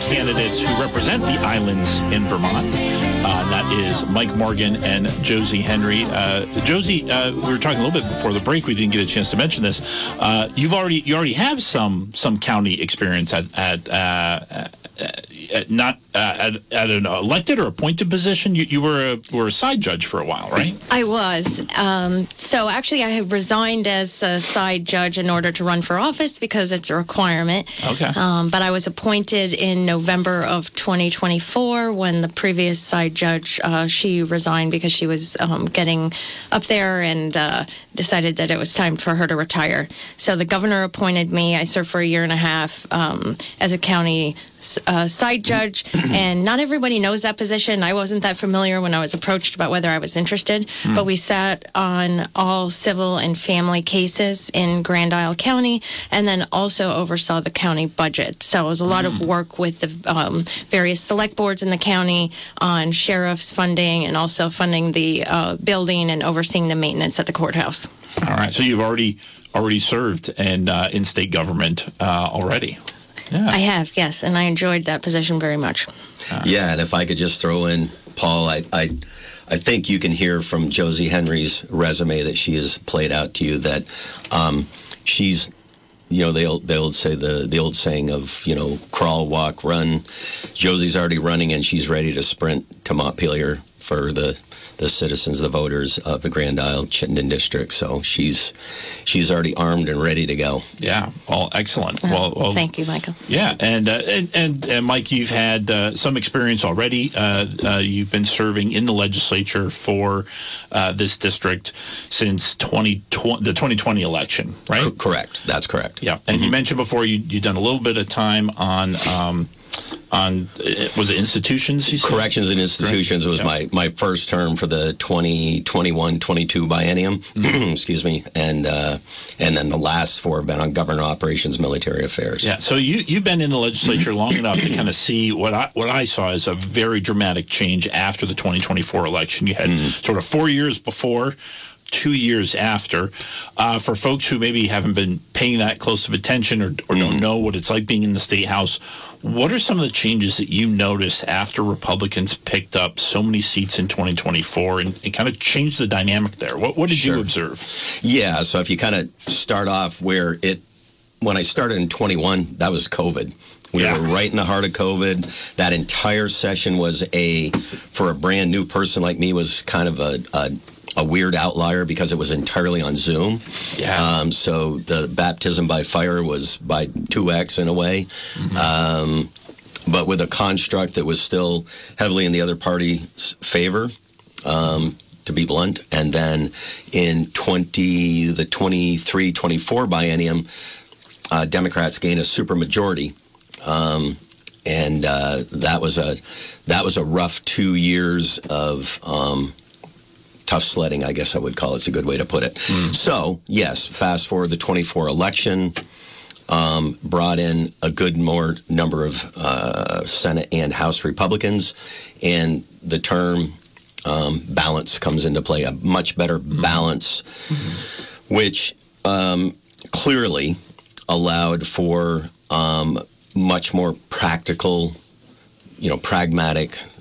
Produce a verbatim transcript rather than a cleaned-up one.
candidates who represent the islands in Vermont. Uh, that is Mike Morgan and Josie Henry. Uh, Josie, uh, we were talking a little bit before the break. We didn't get a chance to mention this. Uh, you've already you already have some some county experience at at, uh, at not uh, at, at an elected or appointed position. You, you were a, were a side judge for a while, right? I was. Um, so actually, I have resigned as a side judge in order to run for office because it's a requirement. Okay. Um, but I was appointed in November of twenty twenty-four when the previous side judge, uh, she resigned because she was um, getting up there and uh, decided that it was time for her to retire. So the governor appointed me. I served for a year and a half um, as a county uh, side judge, and not everybody knows that position. I wasn't that familiar when I was approached about whether I was interested, mm. but we sat on all civil and family cases in Grand Isle County, and then also oversaw the county budget. So it was a lot mm. of work with the um, various select boards in the county on sheriff's funding and also funding the uh, building and overseeing the maintenance at the courthouse. All right. So you've already already served in uh, in state government uh, already. Yeah. I have, yes, and I enjoyed that position very much. Uh, yeah, and if I could just throw in, Paul, I, I I think you can hear from Josie Henry's resume that she has played out to you that um, she's, you know, they'll they'll say the the old saying of, you know, crawl, walk, run. Josie's already running and she's ready to sprint to Montpelier for the the citizens, the voters of the Grand Isle Chittenden District. So she's she's already armed and ready to go. Yeah, well, excellent. Oh, well, well, thank you, Michael. Yeah, and uh, and, and and Mike, you've had uh, some experience already. Uh, uh, you've been serving in the legislature for uh, this district since twenty twenty, the twenty twenty election, right? C- correct. That's correct. Yeah, and mm-hmm. you mentioned before you you've done a little bit of time on. Um, on was it institutions? You said? Corrections and institutions was yep. my, my first term for the twenty twenty-one twenty-two biennium. Mm-hmm. Excuse me, and uh, and then the last four have been on government operations, military affairs. Yeah. So you you've been in the legislature long enough to kind of see what I what I saw as a very dramatic change after the twenty twenty-four election. You had mm-hmm. sort of four years before. Two years after. Uh, for folks who maybe haven't been paying that close of attention or, or mm-hmm. don't know what it's like being in the State House, what are some of the changes that you noticed after Republicans picked up so many seats in twenty twenty-four and, and kind of changed the dynamic there? What, what did sure. you observe? Yeah, so if you kind of start off where it, when I started in twenty-one, that was COVID. We yeah. were right in the heart of COVID. That entire session was a, for a brand new person like me, was kind of a, a a weird outlier because it was entirely on Zoom. Yeah. Um, so the baptism by fire was by two X in a way. Mm-hmm. Um, but with a construct that was still heavily in the other party's favor, um, to be blunt. And then in twenty the twenty-three twenty-four biennium, uh, Democrats gained a supermajority. Um, and uh, that was a that was a rough two years of um, tough sledding, I guess I would call it. It's a good way to put it. Mm. So, yes, fast forward the twenty-four election, um, brought in a good more number of uh, Senate and House Republicans, and the term um, balance comes into play, a much better mm. balance, mm-hmm. which um, clearly allowed for um, much more practical, you know, pragmatic